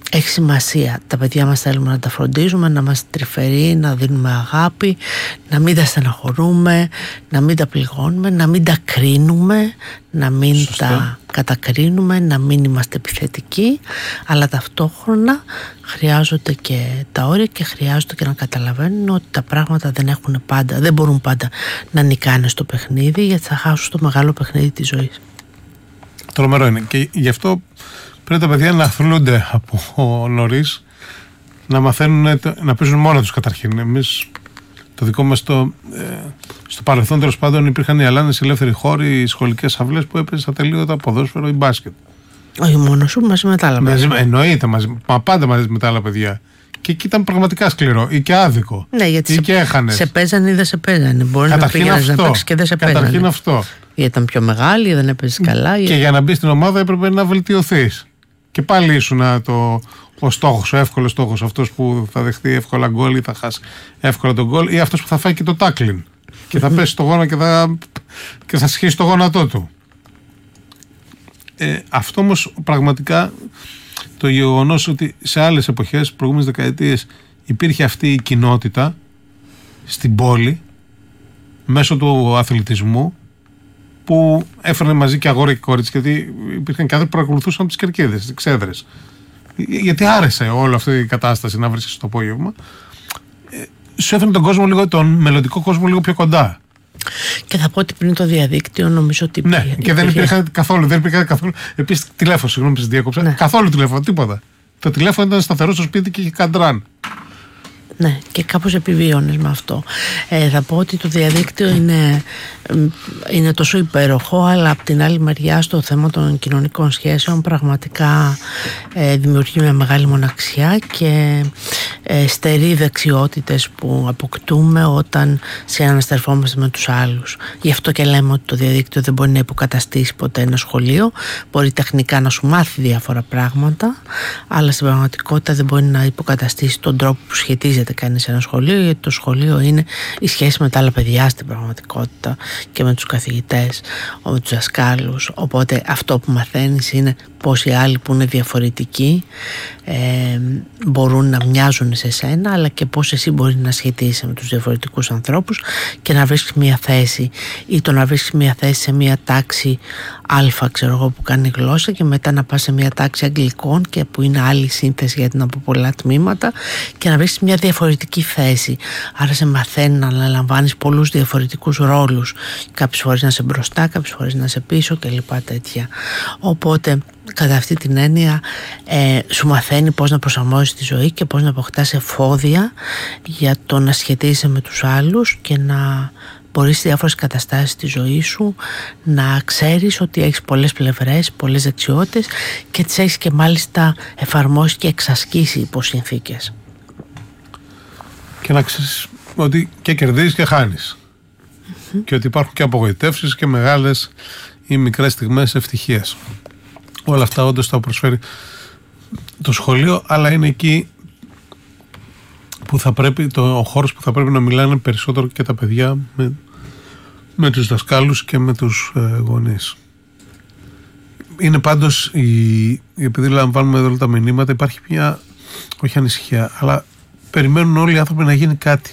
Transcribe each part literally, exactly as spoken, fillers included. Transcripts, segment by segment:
έχει σημασία. Τα παιδιά μας θέλουμε να τα φροντίζουμε, να είμαστε τρυφεροί, να δίνουμε αγάπη, να μην τα στεναχωρούμε, να μην τα πληγώνουμε, να μην τα κρίνουμε, να μην Σωστό. τα κατακρίνουμε, να μην είμαστε επιθετικοί, αλλά ταυτόχρονα χρειάζονται και τα όρια και χρειάζονται και να καταλαβαίνουν ότι τα πράγματα δεν έχουν πάντα, δεν μπορούν πάντα να νικάνε στο παιχνίδι, γιατί θα χάσουν το μεγάλο παιχνίδι της ζωής. Τρομερό είναι και γι' αυτό πρέπει τα παιδιά να αθλούνται από νωρίς, να μαθαίνουν, να παίζουν μόνο τους καταρχήν. Εμείς, το δικό μας το, ε, στο παρελθόν τέλος πάντων υπήρχαν οι αλάνες, οι ελεύθεροι χώροι, οι σχολικές αυλές που έπαιζε ατελείωτα ποδόσφαιρο ή μπάσκετ. Όχι μόνο σου, μαζί με τα άλλα παιδιά. Εννοείται, μαζί, μα πάντα μαζί με τα άλλα παιδιά. Και εκεί ήταν πραγματικά σκληρό ή και άδικο. Ναι, γιατί ή σε, και έχανες. Σε παίζανε ή δεν σε παίζανε. Μπορεί καταρχήν να πήγαινες να παίξεις και δεν σε παίζανε. Καταρχήν αυτό. Ή ήταν πιο μεγάλη, ή δεν έπαιζες καλά. Και ή... για να μπει στην ομάδα έπρεπε να βελτιωθείς. Και πάλι ήσουν το, ο στόχος, ο εύκολος στόχος, αυτός που θα δεχτεί εύκολα γκολ ή θα χάσει εύκολα τον γκολ, ή αυτός που θα φάει και το τάκλιν και θα πέσει στο γόνα και θα, και θα σχίσει το γόνατό του. Ε, αυτό όμως πραγματικά το γεγονός ότι σε άλλες εποχές, προηγούμενες δεκαετίες, υπήρχε αυτή η κοινότητα στην πόλη μέσω του αθλητισμού που έφερνε μαζί και αγόρια και κορίτσια, γιατί υπήρχαν και άνθρωποι που παρακολουθούσαν τις κερκίδες, τις ξέδρες. Γιατί άρεσε όλη αυτή η κατάσταση να βρίσκεσαι στο απόγευμα. Ε, σου έφερνε τον κόσμο λίγο, τον μελλοντικό κόσμο λίγο πιο κοντά. Και θα πω ότι πριν το διαδίκτυο νομίζω ότι υπήρχε. Ναι, και δεν υπήρχε καθόλου. Δεν υπήρχε καθόλου. Επίσης τηλέφωνο, συγγνώμη που σας διέκοψα. Ναι. Καθόλου τηλέφωνο, τίποτα. Το τηλέφωνο ήταν σταθερό στο σπίτι και είχε καντράν. Ναι, και κάπως επιβίωνες με αυτό. Ε, θα πω ότι το διαδίκτυο είναι, είναι τόσο υπέροχο, αλλά από την άλλη μεριά στο θέμα των κοινωνικών σχέσεων πραγματικά ε, δημιουργεί μια μεγάλη μοναξιά και ε, στερεί δεξιότητες που αποκτούμε όταν συναναστρεφόμαστε με τους άλλους. Γι' αυτό και λέμε ότι το διαδίκτυο δεν μπορεί να υποκαταστήσει ποτέ ένα σχολείο. Μπορεί τεχνικά να σου μάθει διάφορα πράγματα, αλλά στην πραγματικότητα δεν μπορεί να υποκαταστήσει τον τρόπο που σχετίζεται κάνει σε ένα σχολείο, γιατί το σχολείο είναι η σχέση με τα άλλα παιδιά στην πραγματικότητα και με τους καθηγητές, με τους δασκάλους. Οπότε αυτό που μαθαίνεις είναι πως οι άλλοι που είναι διαφορετικοί ε, μπορούν να μοιάζουν σε σένα, αλλά και πως εσύ μπορεί να σχετίζεσαι με τους διαφορετικούς ανθρώπους και να βρίσκεις μια θέση, ή το να βρίσκεις μια θέση σε μια τάξη Α, ξέρω εγώ, που κάνει γλώσσα, και μετά να πας σε μια τάξη αγγλικών και που είναι άλλη σύνθεση γιατί είναι από πολλά τμήματα, και να βρίσκεις μια διαφορετική θέση. Άρα σε μαθαίνει να αναλαμβάνεις πολλούς διαφορετικούς ρόλους, κάποιες φορές να είσαι μπροστά, κάποιες φορές να είσαι πίσω κλπ. Τέτοια. Οπότε κατά αυτή την έννοια ε, σου μαθαίνει πώς να προσαρμόζεις τη ζωή και πώς να αποκτάς εφόδια για το να σχετίζεσαι με τους άλλους και να μπορείς σε διάφορες καταστάσεις της ζωής σου να ξέρεις ότι έχεις πολλές πλευρές, πολλές δεξιότητες και τις έχεις και μάλιστα εφαρμόσει και εξασκήσει υπό συνθήκες. Και να ξέρεις ότι και κερδίζεις και χάνεις. Mm-hmm. Και ότι υπάρχουν και απογοητεύσεις και μεγάλες ή μικρές στιγμές ευτυχίας. Όλα αυτά όντως τα προσφέρει το σχολείο, αλλά είναι εκεί που θα πρέπει, το, ο χώρος που θα πρέπει να μιλάνε περισσότερο και τα παιδιά με, με τους δασκάλους και με τους ε, γονείς. Είναι πάντως, η, επειδή λαμβάνουμε εδώ τα μηνύματα, υπάρχει μια, όχι ανησυχία, αλλά περιμένουν όλοι οι άνθρωποι να γίνει κάτι.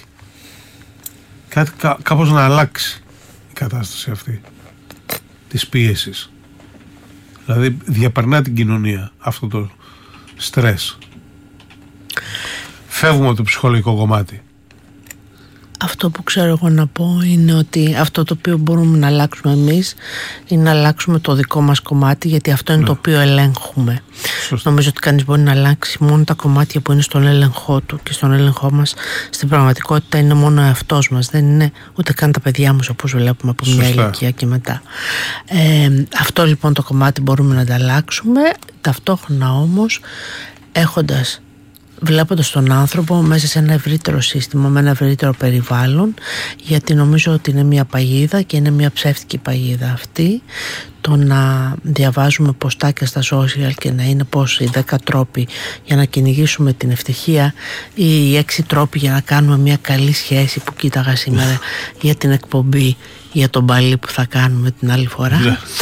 Κάτι κά, κάπως να αλλάξει η κατάσταση αυτή της πίεσης. Δηλαδή διαπερνά την κοινωνία αυτό το στρες. Φεύγουμε από το ψυχολογικό κομμάτι. Αυτό που ξέρω εγώ να πω είναι ότι αυτό το οποίο μπορούμε να αλλάξουμε εμείς είναι να αλλάξουμε το δικό μας κομμάτι, γιατί αυτό είναι ναι. το οποίο ελέγχουμε. Σωστά. Νομίζω ότι κανείς μπορεί να αλλάξει μόνο τα κομμάτια που είναι στον έλεγχό του, και στον έλεγχό μας στην πραγματικότητα είναι μόνο ο εαυτός μας. Δεν είναι ούτε καν τα παιδιά μας, όπως βλέπουμε από μια Σωστά. ηλικία και μετά. Ε, αυτό λοιπόν το κομμάτι μπορούμε να τα αλλάξουμε, ταυτόχρονα όμως έχοντας βλέποντας τον άνθρωπο μέσα σε ένα ευρύτερο σύστημα, με ένα ευρύτερο περιβάλλον, γιατί νομίζω ότι είναι μια παγίδα και είναι μια ψεύτικη παγίδα αυτή, το να διαβάζουμε ποστάκια στα social και να είναι πως οι δέκα τρόποι για να κυνηγήσουμε την ευτυχία ή οι έξι τρόποι για να κάνουμε μια καλή σχέση που κοίταγα σήμερα για την εκπομπή για τον μπαλί που θα κάνουμε την άλλη φορά.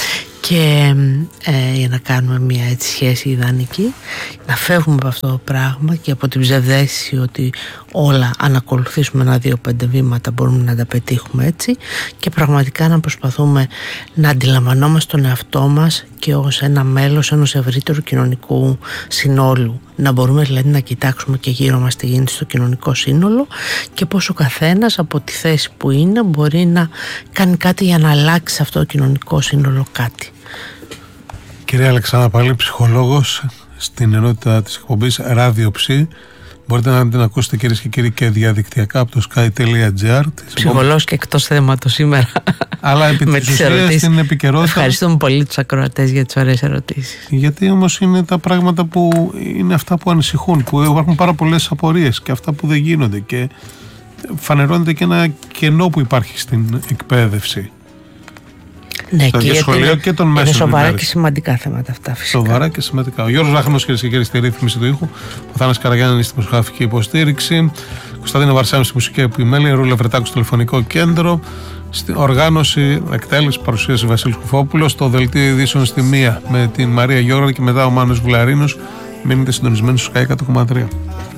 και ε, για να κάνουμε μια έτσι σχέση ιδανική, να φεύγουμε από αυτό το πράγμα και από την ψευδαίσθηση ότι όλα αν ακολουθήσουμε ένα δύο πέντε βήματα μπορούμε να τα πετύχουμε έτσι, και πραγματικά να προσπαθούμε να αντιλαμβανόμαστε τον εαυτό μας και ως ένα μέλος ενός ευρύτερου κοινωνικού συνόλου, να μπορούμε δηλαδή να κοιτάξουμε και γύρω μας τι γίνεται στο κοινωνικό σύνολο και πώς ο καθένας από τη θέση που είναι μπορεί να κάνει κάτι για να αλλάξει αυτό το κοινωνικό σύνολο κάτι. Κυρία Αλεξάνδρα Παλή, ψυχολόγος στην ενότητα της εκπομπής Radio Ψι. Μπορείτε να την ακούσετε, κυρίες και κύριοι, και διαδικτυακά από το sky τελεία gr. Ψυχολόγος και εκτός θέματος σήμερα. Αλλά επί της ουσίας στην επικαιρότητα. Ευχαριστούμε πολύ τους ακροατές για τις ωραίες ερωτήσεις. Γιατί όμως είναι τα πράγματα που είναι αυτά που ανησυχούν, που υπάρχουν πάρα πολλές απορίες και αυτά που δεν γίνονται, και φανερώνεται και ένα κενό που υπάρχει στην εκπαίδευση. Ναι, στο και σχολείο είναι, και των μέσων. Είναι σοβαρά ενημέρωσης. και σημαντικά θέματα αυτά, φυσικά. Σοβαρά και σημαντικά. Ο Γιώργος Λάχνος, κυρίες και κύριοι, στη ρύθμιση του ήχου. Ο Θάνας Καραγιάννης στη μουσικογραφική υποστήριξη. Κωνσταντίνα Βαρσάμι στη μουσική επιμέλεια. Ρούλα Βρετάκου στο τηλεφωνικό κέντρο. Στην οργάνωση, εκτέλεση, παρουσίαση Βασίλης Κουφόπουλος. Στο δελτίο ειδήσεων στη μία με την Μαρία Γιώργα και μετά ο Μάνος Βουλαρίνος. Μείνετε συντονισμένοι στο Sky εκατό κόμμα τρία.